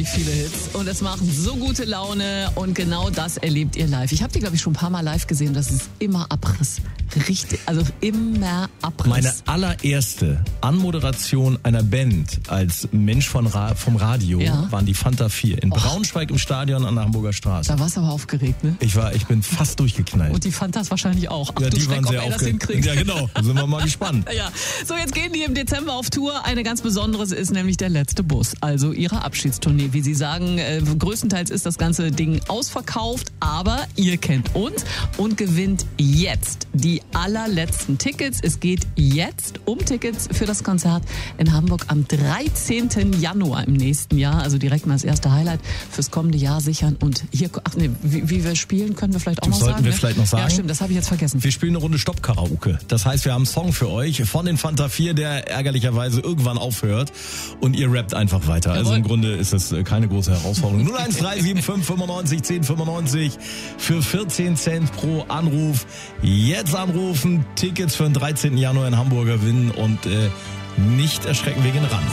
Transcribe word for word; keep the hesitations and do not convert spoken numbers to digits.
unheimlich viele Hits und es machen so gute Laune und genau das erlebt ihr live. Ich habe die, glaube ich, schon ein paar Mal live gesehen. Das ist immer Abriss. Richtig, also immer Abriss. Meine allererste Anmoderation einer Band als Mensch von Ra- vom Radio Ja. waren die Fanta vier in Och. Braunschweig im Stadion an der Hamburger Straße. Da warst du aber aufgeregt, ne? Ich war, ich bin fast durchgeknallt. Und die Fantas wahrscheinlich auch. Ach ja, du die Schreck, waren ob sehr er das aufgeregt. hinkriegt. Ja, genau. Da sind wir mal gespannt. Ja, so jetzt gehen die im Dezember auf Tour. Eine ganz besondere ist nämlich der letzte Bus, also ihre Abschiedstournee. Wie sie sagen, äh, größtenteils ist das ganze Ding ausverkauft, aber ihr kennt uns und gewinnt jetzt die allerletzten Tickets. Es geht jetzt um Tickets für das Konzert in Hamburg am dreizehnten Januar im nächsten Jahr. Also direkt mal das erste Highlight fürs kommende Jahr sichern. Und hier, ach nee, wie, wie wir spielen, können wir vielleicht auch Das noch sollten sagen. wir ne? vielleicht noch sagen. Ja, stimmt, das habe ich jetzt vergessen. Wir spielen eine Runde Stopp-Karaoke. Das heißt, wir haben einen Song für euch von den Fanta vier, der ärgerlicherweise irgendwann aufhört und ihr rappt einfach weiter. Also im Grunde ist es keine große Herausforderung. null eins drei sieben fünf fünfundneunzig zehn fünfundneunzig für vierzehn Cent pro Anruf. Jetzt anrufen, Tickets für den dreizehnten Januar in Hamburg gewinnen und äh, nicht erschrecken, wir gehen ran.